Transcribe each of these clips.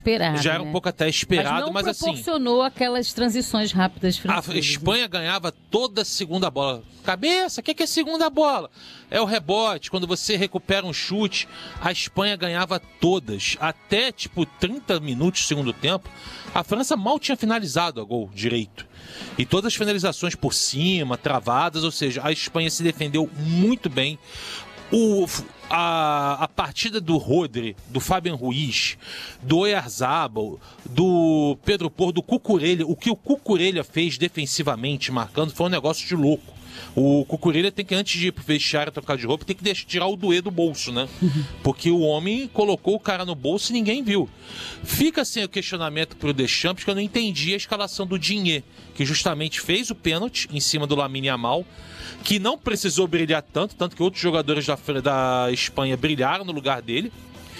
esperado, já era um pouco até esperado, mas assim... não proporcionou aquelas transições rápidas francesas. A Espanha ganhava toda a segunda bola. Cabeça, o que é segunda bola? É o rebote, quando você recupera um chute, a Espanha ganhava todas. Até, 30 minutos do segundo tempo, a França mal tinha finalizado a gol direito. E todas as finalizações por cima, travadas, ou seja, a Espanha se defendeu muito bem. A partida do Rodri, do Fabian Ruiz, do Oyarzabal, do Pedro Porro, do Cucurella, o que o Cucurella fez defensivamente, marcando, foi um negócio de louco. O Cucurella tem que, antes de ir pro vestiário trocar de roupa, tem que tirar o duê do bolso, né? Porque o homem colocou o cara no bolso e ninguém viu. Fica assim o questionamento pro Deschamps, que eu não entendi a escalação do Digne, que justamente fez o pênalti em cima do Lamine Yamal, que não precisou brilhar tanto que outros jogadores da Espanha brilharam no lugar dele.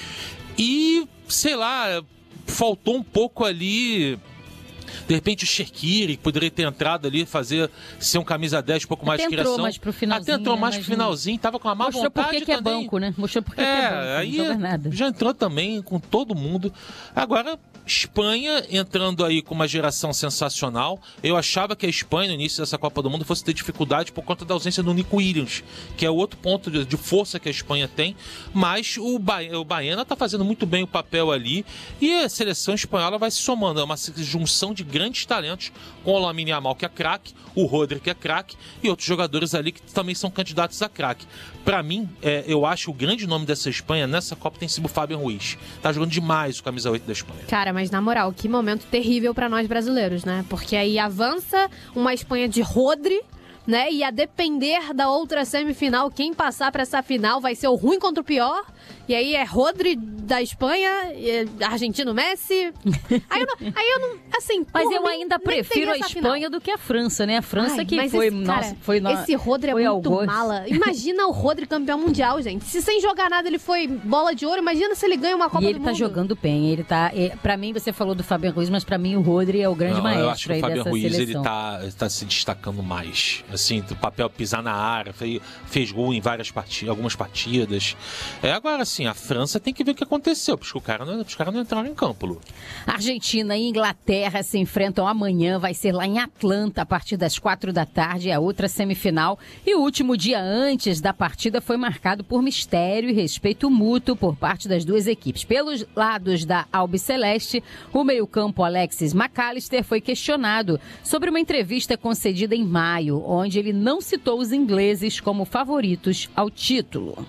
E, sei lá, faltou um pouco ali... De repente o Shaqiri poderia ter entrado ali, ser um camisa 10 um pouco mais de criação. Até entrou mais pro finalzinho. Até entrou mais pro finalzinho, tava com uma má vontade também. Mostrou por que é banco, né? Mostrou por que é banco, aí não joga nada. Já entrou também com todo mundo. Agora, Espanha entrando aí com uma geração sensacional. Eu achava que a Espanha, no início dessa Copa do Mundo, fosse ter dificuldade por conta da ausência do Nico Williams, que é outro ponto de força que a Espanha tem. Mas o Baena tá fazendo muito bem o papel ali. E a seleção espanhola vai se somando. É uma junção de grandes talentos, com o Lamine Yamal, que é craque, o Rodri, que é craque, e outros jogadores ali que também são candidatos a craque. Para mim, eu acho que o grande nome dessa Espanha nessa Copa tem sido o Fabian Ruiz. Tá jogando demais o camisa 8 da Espanha. Cara, mas na moral, que momento terrível para nós brasileiros, né? Porque aí avança uma Espanha de Rodri, né? E a depender da outra semifinal, quem passar para essa final vai ser o ruim contra o pior. E aí é Rodri da Espanha, argentino Messi. Aí eu não, assim... Mas eu ainda prefiro a Espanha do que a França, né? A França que foi... Esse Rodri é muito mala. Imagina o Rodri campeão mundial, gente. Se sem jogar nada ele foi bola de ouro, imagina se ele ganha uma Copa do Mundo. E ele tá jogando bem. Ele tá... Pra mim, você falou do Fabian Ruiz, mas pra mim o Rodri é o grande maestro. Eu acho que o Fabian Ruiz, seleção. ele tá se destacando mais. Assim, do papel pisar na área, fez gol em algumas partidas. Agora, assim, a França tem que ver o que aconteceu, porque os caras não entraram em campo, Lu. Argentina e Inglaterra se enfrentam amanhã, vai ser lá em Atlanta, a partir das 4 da tarde, é a outra semifinal. E o último dia antes da partida foi marcado por mistério e respeito mútuo por parte das duas equipes. Pelos lados da Albiceleste, o meio-campo Alexis McAllister foi questionado sobre uma entrevista concedida em maio, onde ele não citou os ingleses como favoritos ao título.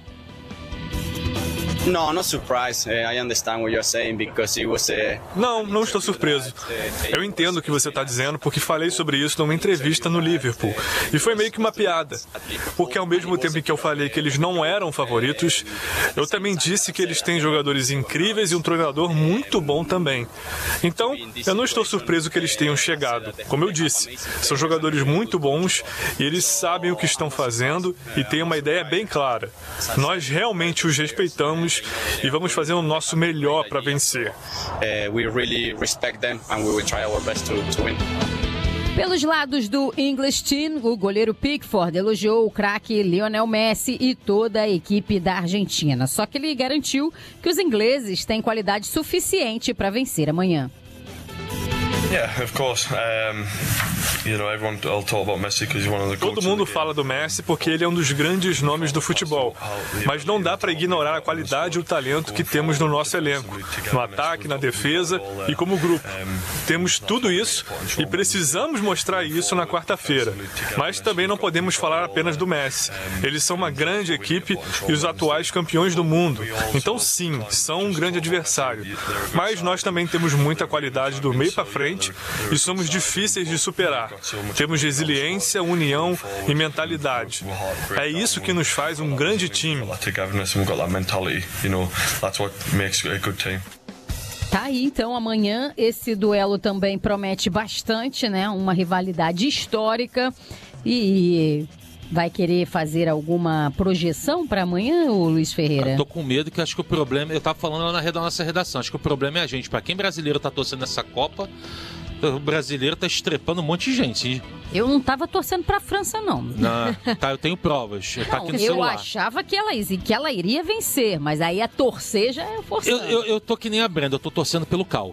No, not surprised. I understand what you're saying because it was. Não estou surpreso. Eu entendo o que você está dizendo porque falei sobre isso numa entrevista no Liverpool. E foi meio que uma piada. Porque ao mesmo tempo em que eu falei que eles não eram favoritos, eu também disse que eles têm jogadores incríveis e um treinador muito bom também. Então, eu não estou surpreso que eles tenham chegado. Como eu disse, são jogadores muito bons e eles sabem o que estão fazendo e têm uma ideia bem clara. Nós realmente os respeitamos e vamos fazer o nosso melhor para vencer. We really respect them and we will try our best to win. Pelos lados do English Team, o goleiro Pickford elogiou o craque Lionel Messi e toda a equipe da Argentina. Só que ele garantiu que os ingleses têm qualidade suficiente para vencer amanhã. Yeah, of course. Todo mundo fala do Messi porque ele é um dos grandes nomes do futebol. Mas não dá para ignorar a qualidade e o talento que temos no nosso elenco, no ataque, na defesa e como grupo. Temos tudo isso e precisamos mostrar isso na quarta-feira. Mas também não podemos falar apenas do Messi. Eles são uma grande equipe e os atuais campeões do mundo. Então sim, são um grande adversário. Mas nós também temos muita qualidade do meio para frente e somos difíceis de superar. Temos resiliência, união e mentalidade. É isso que nos faz um grande time. Tá aí, então, amanhã esse duelo também promete bastante, né? Uma rivalidade histórica e... Vai querer fazer alguma projeção para amanhã, ô Luiz Ferreira? Eu tô com medo que acho que o problema... Eu tava falando lá na nossa redação, acho que o problema é a gente. Para quem brasileiro tá torcendo nessa Copa, O brasileiro tá estrepando um monte de gente. Eu não tava torcendo pra França, não. Tá, eu tenho provas. Tá aqui no Eu celular. achava que ela iria vencer, mas aí a torcer já é forçando. Eu tô que nem a Brenda, eu tô torcendo pelo Cal.